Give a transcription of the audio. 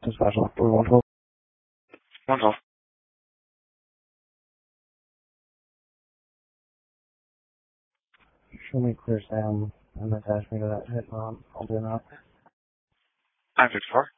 Dispatch 112. 112. Show me clear Sam and attach me to that hit. I'll do that. 954.